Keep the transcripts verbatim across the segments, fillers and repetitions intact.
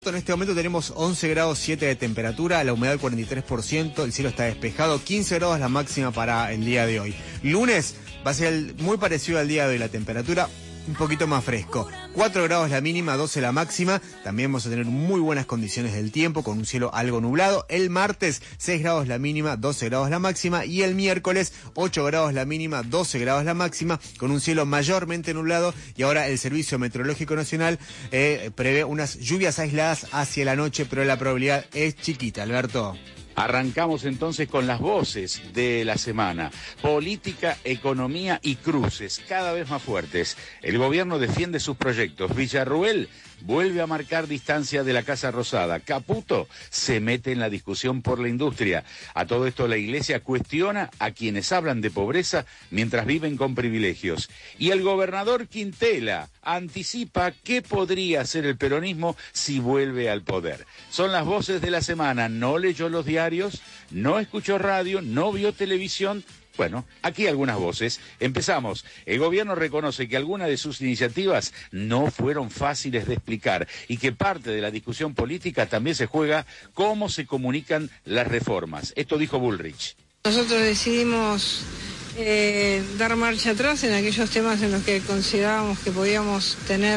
En este momento tenemos once grados siete de temperatura, la humedad cuarenta y tres por ciento, el cielo está despejado, quince grados la máxima para el día de hoy. Lunes va a ser el, muy parecido al día de hoy, la temperatura un poquito más fresco. cuatro grados la mínima, doce la máxima. También vamos a tener muy buenas condiciones del tiempo, con un cielo algo nublado. El martes, seis grados la mínima, doce grados la máxima. Y el miércoles, ocho grados la mínima, doce grados la máxima, con un cielo mayormente nublado. Y ahora el Servicio Meteorológico Nacional eh, prevé unas lluvias aisladas hacia la noche, pero la probabilidad es chiquita, Alberto. Arrancamos entonces con las voces de la semana. Política, economía y cruces, cada vez más fuertes. El gobierno defiende sus proyectos. Villarruel vuelve a marcar distancia de la Casa Rosada. Caputo se mete en la discusión por la industria. A todo esto la Iglesia cuestiona a quienes hablan de pobreza mientras viven con privilegios. Y el gobernador Quintela anticipa qué podría hacer el peronismo si vuelve al poder. Son las voces de la semana. No leyó los diarios, no escuchó radio, no vio televisión. Bueno, aquí algunas voces. Empezamos. El gobierno reconoce que algunas de sus iniciativas no fueron fáciles de explicar y que parte de la discusión política también se juega cómo se comunican las reformas. Esto dijo Bullrich. Nosotros decidimos eh, dar marcha atrás en aquellos temas en los que considerábamos que podíamos tener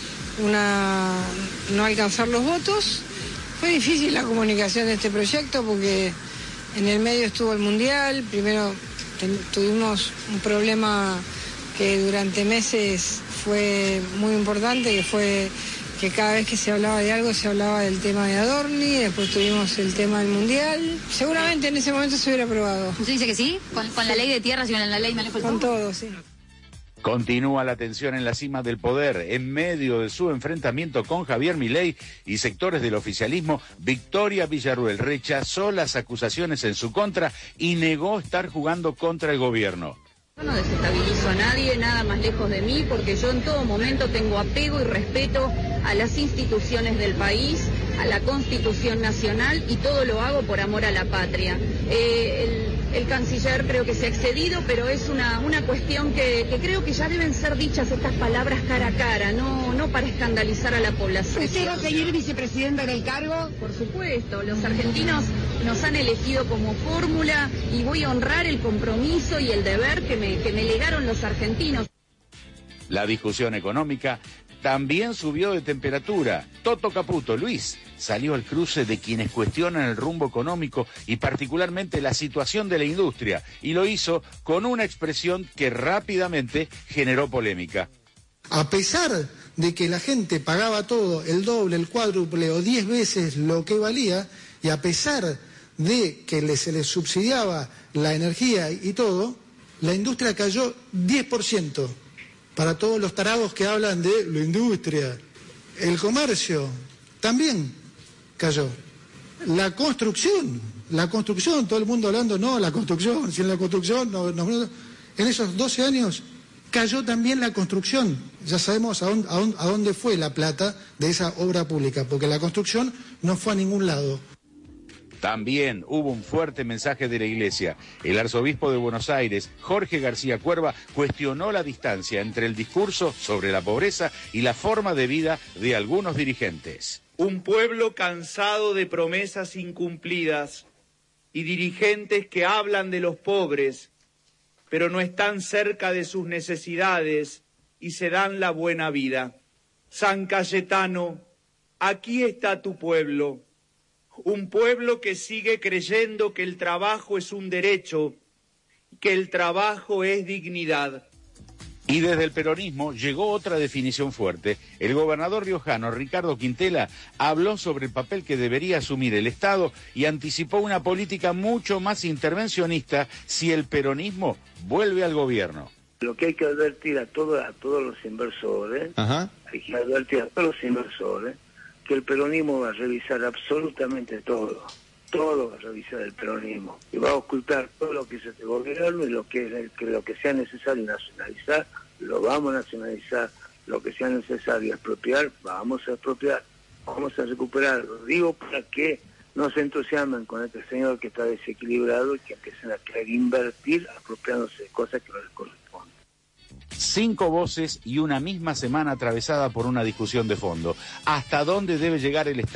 una... no alcanzar los votos. Fue difícil la comunicación de este proyecto porque en el medio estuvo el Mundial. Primero tuvimos un problema que durante meses fue muy importante, que fue que cada vez que se hablaba de algo se hablaba del tema de Adorni, después tuvimos el tema del Mundial. Seguramente en ese momento se hubiera aprobado. ¿Usted dice que sí? ¿Con, con la ley de tierras y con la ley Manejo del Con todo, sí. Continúa la tensión en la cima del poder. En medio de su enfrentamiento con Javier Milei y sectores del oficialismo, Victoria Villarruel rechazó las acusaciones en su contra y negó estar jugando contra el gobierno. Yo no desestabilizo a nadie, nada más lejos de mí, porque yo en todo momento tengo apego y respeto a las instituciones del país, a la Constitución Nacional, y todo lo hago por amor a la patria. Eh, el, el canciller creo que se ha excedido, pero es una, una cuestión que, que creo que ya deben ser dichas estas palabras cara a cara, no, no para escandalizar a la población. ¿Usted va a seguir vicepresidenta en el cargo? Por supuesto, los argentinos nos han elegido como fórmula y voy a honrar el compromiso y el deber que me, que me legaron los argentinos. La discusión económica también subió de temperatura. Toto Caputo, Luis, salió al cruce de quienes cuestionan el rumbo económico y particularmente la situación de la industria, y lo hizo con una expresión que rápidamente generó polémica. A pesar de que la gente pagaba todo el doble, el cuádruple o diez veces lo que valía, y a pesar de que se les subsidiaba la energía y todo, la industria cayó diez por ciento. Para todos los tarados que hablan de la industria, el comercio también cayó. La construcción, la construcción, todo el mundo hablando, no, la construcción, si en la construcción, no, no, en esos doce años cayó también la construcción. Ya sabemos a dónde, a dónde, a dónde fue la plata de esa obra pública, porque la construcción no fue a ningún lado. También hubo un fuerte mensaje de la Iglesia. El arzobispo de Buenos Aires, Jorge García Cuerva, cuestionó la distancia entre el discurso sobre la pobreza y la forma de vida de algunos dirigentes. Un pueblo cansado de promesas incumplidas y dirigentes que hablan de los pobres, pero no están cerca de sus necesidades y se dan la buena vida. San Cayetano, aquí está tu pueblo. Un pueblo que sigue creyendo que el trabajo es un derecho, que el trabajo es dignidad. Y desde el peronismo llegó otra definición fuerte. El gobernador riojano Ricardo Quintela habló sobre el papel que debería asumir el Estado y anticipó una política mucho más intervencionista si el peronismo vuelve al gobierno. Lo que hay que advertir a todos, a todos los inversores, Ajá. hay que advertir a todos los inversores, que el peronismo va a revisar absolutamente todo, todo va a revisar el peronismo, y va a ocultar todo lo que es este gobierno, y lo que, que lo que sea necesario nacionalizar, lo vamos a nacionalizar, lo que sea necesario expropiar, vamos a expropiar, vamos a recuperar. Lo digo para que no se entusiasmen con este señor que está desequilibrado y que empiecen a querer invertir apropiándose de cosas que no les corresponden. Cinco voces y una misma semana atravesada por una discusión de fondo. ¿Hasta dónde debe llegar el Estado?